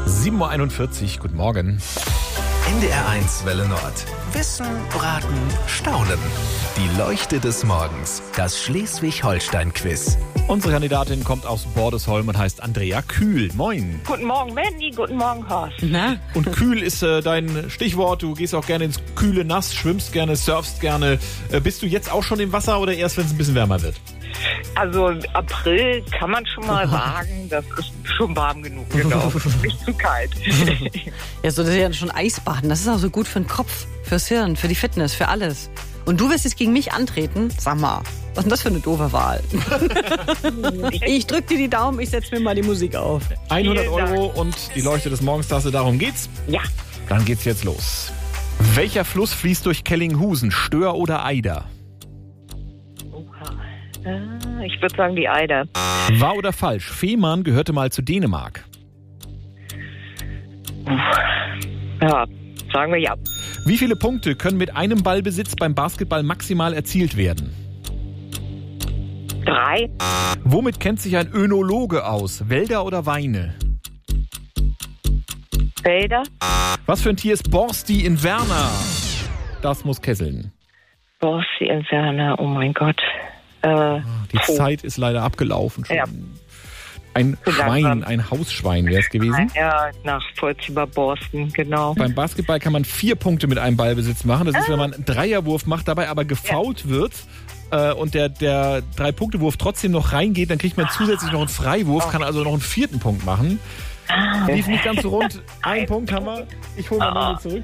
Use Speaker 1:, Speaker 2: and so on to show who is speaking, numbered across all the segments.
Speaker 1: 7.41 Uhr, guten Morgen.
Speaker 2: NDR1 Welle Nord. Wissen, Braten, Staunen. Die Leuchte des Morgens. Das Schleswig-Holstein-Quiz.
Speaker 1: Unsere Kandidatin kommt aus Bordesholm und heißt Andrea Kühl. Moin.
Speaker 3: Guten Morgen, Mandy. Guten Morgen, Horst.
Speaker 4: Na?
Speaker 1: Und Kühl ist dein Stichwort. Du gehst auch gerne ins kühle Nass, schwimmst gerne, surfst gerne. Bist du jetzt auch schon im Wasser oder erst, wenn es ein bisschen wärmer wird?
Speaker 3: Also April kann man schon mal sagen, das ist schon warm genug, genau. Nicht zu kalt.
Speaker 4: Ja, so das ist ja schon Eisbaden. Das ist auch so gut für den Kopf, fürs Hirn, für die Fitness, für alles. Und du wirst jetzt gegen mich antreten? Sag mal, was ist denn das für eine doofe Wahl? Ich drück dir die Daumen, ich setze mir mal die Musik auf.
Speaker 1: 100 Euro und die Leuchte des Morgens-Tasse, darum geht's?
Speaker 3: Ja.
Speaker 1: Dann geht's jetzt los. Welcher Fluss fließt durch Kellinghusen, Stör oder Eider?
Speaker 3: Ich würde sagen die Eider.
Speaker 1: Wahr oder falsch? Fehmarn gehörte mal zu Dänemark.
Speaker 3: Ja, sagen wir ja.
Speaker 1: Wie viele Punkte können mit einem Ballbesitz beim Basketball maximal erzielt werden?
Speaker 3: 3.
Speaker 1: Womit kennt sich ein Önologe aus? Wälder oder Weine?
Speaker 3: Felder.
Speaker 1: Was für ein Tier ist Borsti in Werner? Das muss kesseln.
Speaker 3: Borsti in Werner, oh mein Gott.
Speaker 1: Die Zeit ist leider abgelaufen schon.
Speaker 3: Ja.
Speaker 1: Ein Schwein, ein Hausschwein wäre es gewesen.
Speaker 3: Ja, nachvollziehbar Borsten, genau.
Speaker 1: Beim Basketball kann man 4 Punkte mit einem Ballbesitz machen. Das ist, wenn man einen Dreierwurf macht, dabei aber gefoult wird und der 3-Punkte-Wurf trotzdem noch reingeht, dann kriegt man zusätzlich noch einen Freiwurf, kann also noch einen 4. Punkt machen. Lief nicht ganz so rund. Ein Punkt haben wir. Ich hole mal Moni zurück.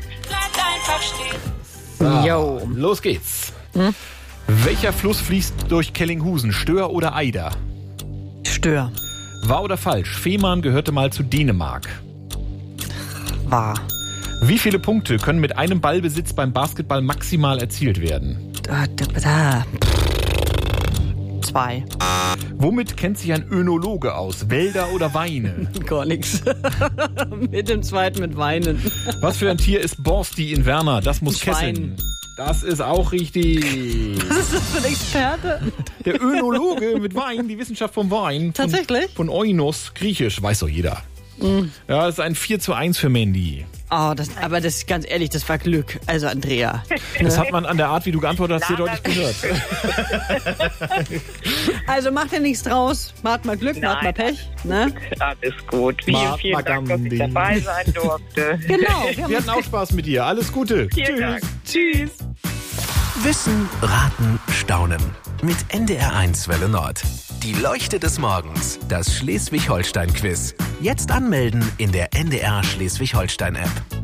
Speaker 1: So, los geht's. Welcher Fluss fließt durch Kellinghusen, Stör oder Eider?
Speaker 4: Stör.
Speaker 1: Wahr oder falsch? Fehmarn gehörte mal zu Dänemark.
Speaker 4: Wahr.
Speaker 1: Wie viele Punkte können mit einem Ballbesitz beim Basketball maximal erzielt werden?
Speaker 4: 2.
Speaker 1: Womit kennt sich ein Önologe aus? Wälder oder Weine?
Speaker 4: Gar nichts. Mit dem zweiten mit Weinen.
Speaker 1: Was für ein Tier ist Borsti in Werner? Das muss
Speaker 4: Schwein.
Speaker 1: kesseln. Das ist auch richtig.
Speaker 4: Was ist das für ein Experte?
Speaker 1: Der Önologe mit Wein, die Wissenschaft vom Wein.
Speaker 4: Tatsächlich?
Speaker 1: Von Oinos, griechisch, weiß doch jeder. Ja, das ist ein 4:1 für Mandy.
Speaker 4: Oh, aber das ganz ehrlich, das war Glück. Also Andrea.
Speaker 1: Das hat man an der Art, wie du geantwortet hast, sehr deutlich gehört.
Speaker 4: Also macht ja nichts draus. Macht mal Glück, macht mal Pech. Ne?
Speaker 3: Alles gut. Vielen Dank, dass ich dabei sein durfte.
Speaker 4: Genau.
Speaker 1: Wir hatten auch Spaß mit dir. Alles Gute.
Speaker 3: Vielen Dank.
Speaker 4: Tschüss.
Speaker 2: Wissen, Raten, Staunen. Mit NDR1 Welle Nord. Die Leuchte des Morgens. Das Schleswig-Holstein-Quiz. Jetzt anmelden in der NDR Schleswig-Holstein-App.